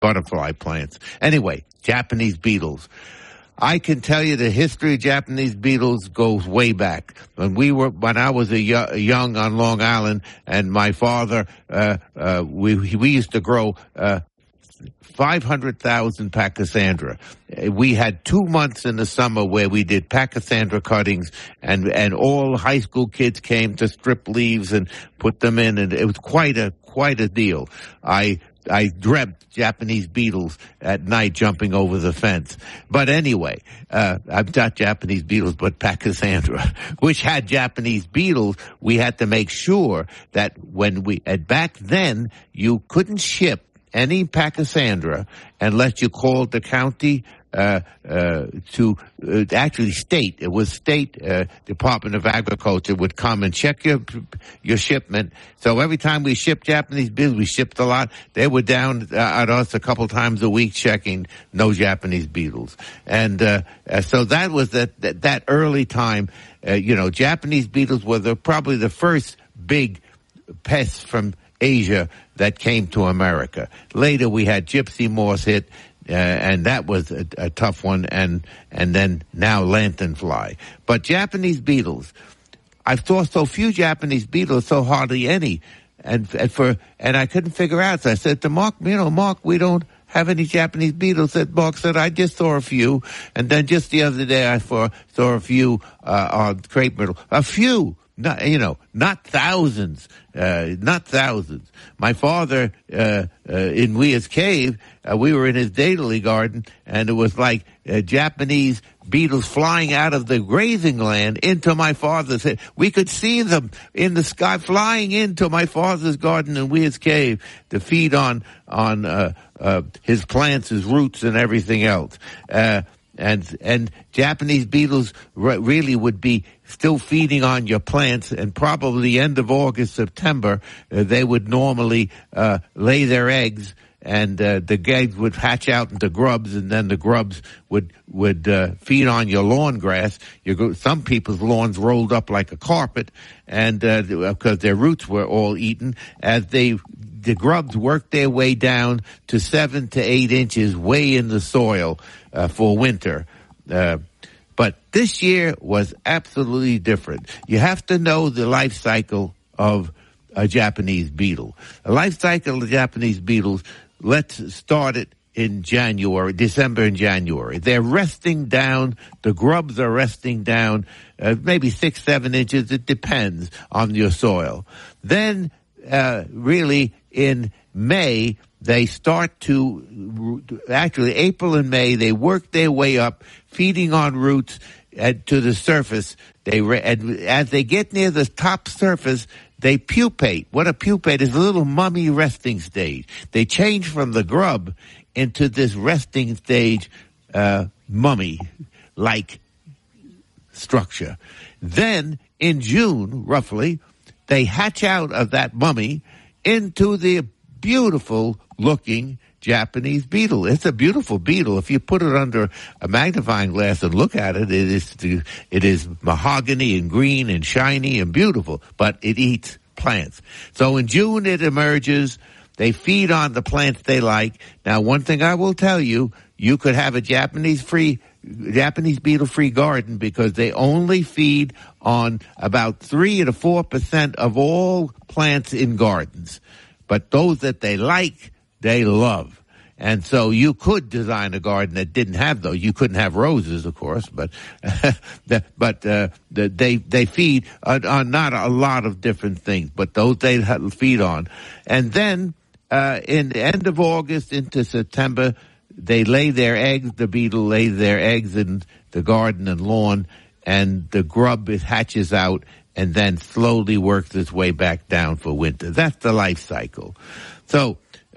butterfly plants. Anyway, Japanese beetles. I can tell you the history of Japanese beetles goes way back. When I was young on Long Island, and my father, we used to grow 500,000 Pachysandra. We had 2 months in the summer where we did Pachysandra cuttings, and all high school kids came to strip leaves and put them in, and it was quite a deal. I dreamt Japanese beetles at night jumping over the fence. But anyway, I've not Japanese beetles, but Pachysandra, which had Japanese beetles. We had to make sure that back then, you couldn't ship any Pachysandra unless you called the county actually state. It was state Department of Agriculture would come and check your shipment. So every time we shipped Japanese beetles, we shipped a lot. They were down at us a couple times a week checking no Japanese beetles. And so that was that early time. Japanese beetles were probably the first big pests from Asia that came to America. Later we had gypsy moths hit, and that was a tough one, and then now lanternfly. But Japanese beetles, I saw so few Japanese beetles, so hardly any, and I couldn't figure out. So I said to Mark, Mark, we don't have any Japanese beetles. Mark said, I just saw a few, and then just the other day I saw a few on crepe myrtle. A few. Not thousands, not thousands. My father, in Weir's Cave, we were in his daily garden, and it was like Japanese beetles flying out of the grazing land into my father's head. We could see them in the sky flying into my father's garden in Weir's Cave to feed on his plants, his roots, and everything else. And Japanese beetles really would be still feeding on your plants, and probably the end of August, September, they would normally lay their eggs, and the eggs would hatch out into grubs, and then the grubs would feed on your lawn grass. Some people's lawns rolled up like a carpet, and because their roots were all eaten, as the grubs worked their way down to 7 to 8 inches way in the soil for winter. But this year was absolutely different. You have to know the life cycle of a Japanese beetle. The life cycle of Japanese beetles, let's start it in December and January. They're resting down. The grubs are resting down, maybe 6, 7 inches. It depends on your soil. Then, really, in May, they start actually April and May, they work their way up, feeding on roots to the surface. And as they get near the top surface, they pupate. What a pupate is, a little mummy resting stage. They change from the grub into this resting stage, mummy-like structure. Then, in June, roughly, they hatch out of that mummy into the beautiful-looking Japanese beetle. It's a beautiful beetle. If you put it under a magnifying glass and look at it, it is mahogany and green and shiny and beautiful, but it eats plants. So in June it emerges. They feed on the plants they like. Now, one thing I will tell you, you could have a Japanese beetle-free garden, because they only feed on about 3 to 4% of all plants in gardens. But those that they like, they love. And so you could design a garden that didn't have those. You couldn't have roses, of course, but they feed on not a lot of different things, but those they feed on. And then in the end of August into September, they lay their eggs. The beetle lays their eggs in the garden and lawn, and the grub hatches out and then slowly works its way back down for winter. That's the life cycle. So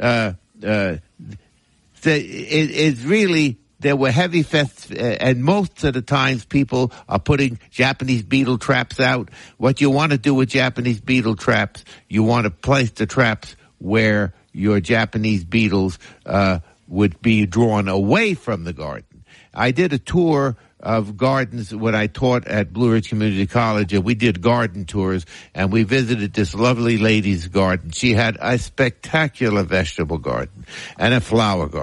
it's really, there were heavy fests, and most of the times people are putting Japanese beetle traps out. What you want to do with Japanese beetle traps, you want to place the traps where your Japanese beetles would be drawn away from the garden. I did a tour of gardens when I taught at Blue Ridge Community College, and we did garden tours, and we visited this lovely lady's garden. She had a spectacular vegetable garden and a flower garden.